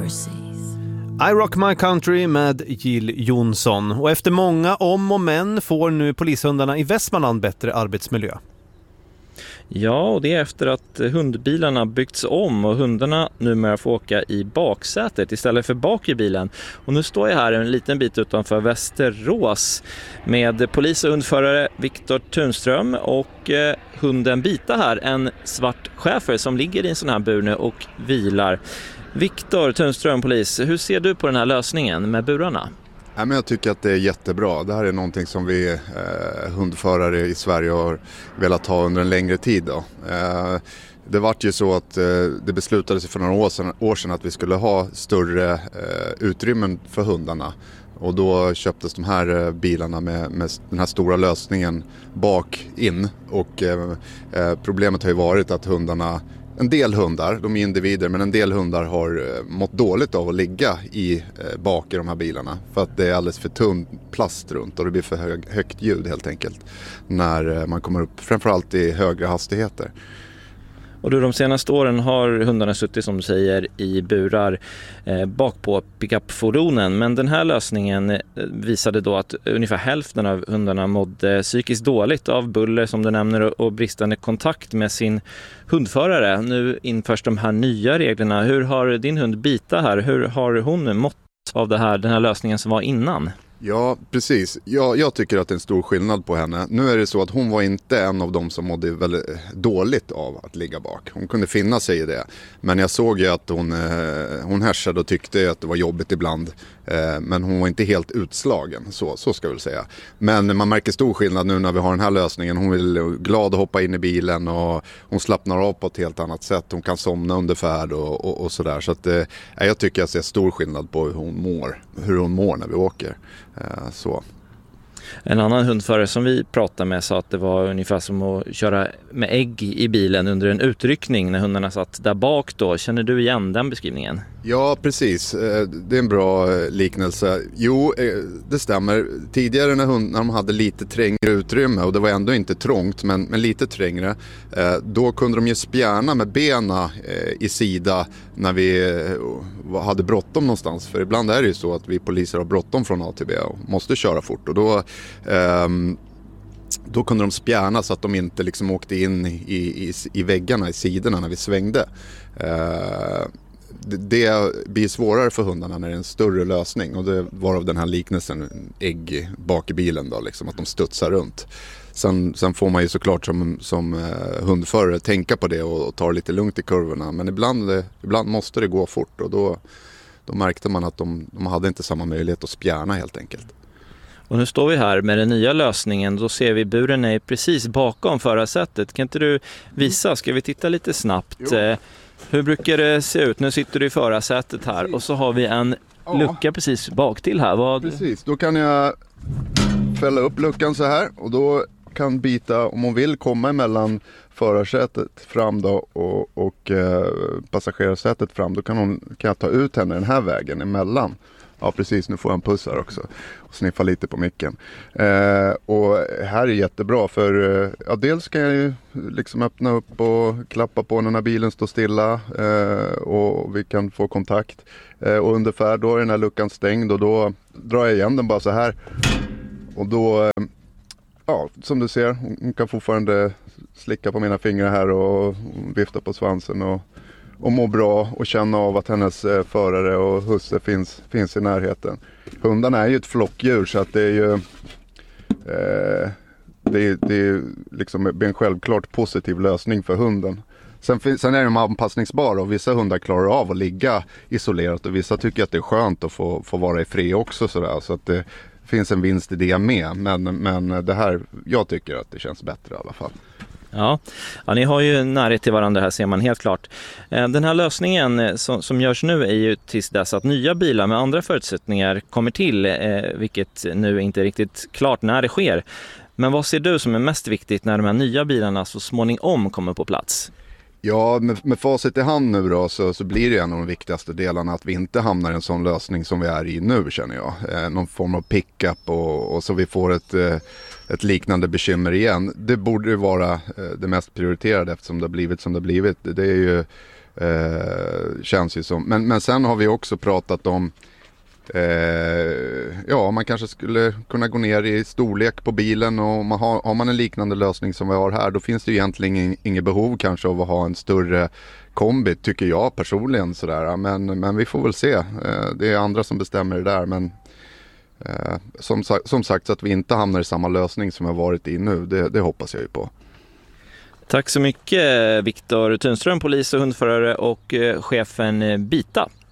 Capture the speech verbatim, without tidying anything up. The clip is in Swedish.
overseas. I Rock My Country med Jill Johnson. Och efter många om och men får nu polishundarna i Västmanland bättre arbetsmiljö. Ja, och det är efter att hundbilarna byggts om och hundarna numera får åka i baksätet istället för bak i bilen. Och nu står jag här en liten bit utanför Västerås med polis och hundförare Viktor Tunström och eh, hunden Bita här, en svart schäfer som ligger i en sån här bur nu och vilar. Viktor Tunström, polis, hur ser du på den här lösningen med burarna? Ja, men jag tycker att det är jättebra. Det här är någonting som vi eh, hundförare i Sverige har velat ha under en längre tid. Då. Eh, det var ju så att eh, det beslutades för några år sedan, år sedan att vi skulle ha större eh, utrymmen för hundarna. Och då köptes de här eh, bilarna med, med den här stora lösningen bak in. Och eh, eh, problemet har ju varit att hundarna... En del hundar, de är individer, men en del hundar har mått dåligt av att ligga i bak i de här bilarna. För att det är alldeles för tunn plast runt och det blir för hög, högt ljud helt enkelt. När man kommer upp, framförallt i högre hastigheter. Och då de senaste åren har hundarna suttit som du säger i burar eh, bak på pickupfordonen. Men den här lösningen eh, visade då att ungefär hälften av hundarna mådde psykiskt dåligt av buller som du nämner och, och bristande kontakt med sin hundförare. Nu införs de här nya reglerna. Hur har din hund Bita här? Hur har hon mått av det här, den här lösningen som var innan? Ja, precis. Jag, jag tycker att det är en stor skillnad på henne. Nu är det så att hon var inte en av dem som mådde väldigt dåligt av att ligga bak. Hon kunde finna sig i det. Men jag såg ju att hon, eh, hon härsade och tyckte att det var jobbigt ibland. Eh, men hon var inte helt utslagen, så, så ska jag väl säga. Men man märker stor skillnad nu när vi har den här lösningen. Hon vill glad att hoppa in i bilen och hon slappnar av på ett helt annat sätt. Hon kan somna under färd och, och, och sådär. Så att, eh, jag tycker jag ser stor skillnad på hur hon mår, hur hon mår när vi åker. Så. En annan hundförare som vi pratade med sa att det var ungefär som att köra med ägg i bilen under en utryckning när hundarna satt där bak då. Känner du igen den beskrivningen? Ja, precis. Det är en bra liknelse. Jo, det stämmer. Tidigare när, hund, när de hade lite trängre utrymme och det var ändå inte trångt men, men lite trängre, då kunde de ju spjärna med bena i sida när vi hade bråttom någonstans. För ibland är det ju så att vi poliser har bråttom från A till B och måste köra fort och då Um, då kunde de spjärna så att de inte liksom åkte in i, i, i väggarna i sidorna när vi svängde. Uh, det, det blir svårare för hundarna när det är en större lösning och det var av den här liknelsen ägg bak i bilen då, liksom, att de studsar runt. Sen, sen får man ju såklart som, som uh, hundförare tänka på det och, och ta lite lugnt i kurvorna, men ibland, det, ibland måste det gå fort och då, då märkte man att de, de hade inte samma möjlighet att spjärna helt enkelt. Och nu står vi här med den nya lösningen. Då ser vi buren är precis bakom förarsätet. Kan inte du visa? Ska vi titta lite snabbt? Jo. Hur brukar det se ut? Nu sitter du i förarsätet här. Precis. Och så har vi en ja. lucka precis bak till här. Vad... Precis, då kan jag fälla upp luckan så här. Och då kan Bita, om hon vill, komma emellan förarsätet fram då och, och eh, passagerarsätet fram. Då kan, hon, kan jag ta ut henne den här vägen emellan. Ja, precis. Nu får jag en puss här också. Och sniffa lite på micken. Eh, och här är jättebra för eh, ja, dels kan jag ju liksom öppna upp och klappa på när bilen står stilla. Eh, och vi kan få kontakt. Eh, och under färd då är den här luckan stängd och då drar jag igen den bara så här. Och då, eh, ja, som du ser, hon kan fortfarande slicka på mina fingrar här och vifta på svansen och och må bra och känna av att hennes eh, förare och husse finns, finns i närheten. Hundarna är ju ett flockdjur så att det är ju eh, det är, det är liksom en självklart positiv lösning för hunden. Sen, sen är de anpassningsbara och vissa hundar klarar av att ligga isolerat och vissa tycker att det är skönt att få, få vara i fred också sådär, så att det finns en vinst i det med, men, men det här, jag tycker att det känns bättre i alla fall. Ja. ja, ni har ju närhet till varandra här, ser man helt klart. Den här lösningen som, som görs nu är ju tills dess att nya bilar med andra förutsättningar kommer till, eh, vilket nu inte är riktigt klart när det sker. Men vad ser du som är mest viktigt när de här nya bilarna så småningom kommer på plats? Ja, med, med facit i hand nu då så, så blir det en av de viktigaste delarna att vi inte hamnar i en sån lösning som vi är i nu, känner jag. Eh, någon form av pickup och, och så vi får ett, eh, ett liknande bekymmer igen. Det borde ju vara eh, det mest prioriterade eftersom det har blivit som det har blivit. Det är ju Eh, känns ju som. Men, men sen har vi också pratat om Eh, ja, man kanske skulle kunna gå ner i storlek på bilen, och man har, har man en liknande lösning som vi har här, då finns det ju egentligen inget behov kanske av att ha en större kombi, tycker jag personligen sådär. Men, men vi får väl se. Eh, det är andra som bestämmer det där, men eh, som, som sagt, så att vi inte hamnar i samma lösning som har varit i nu, det, det hoppas jag ju på. Tack så mycket Viktor Tunström, polis och hundförare och chefen Bita.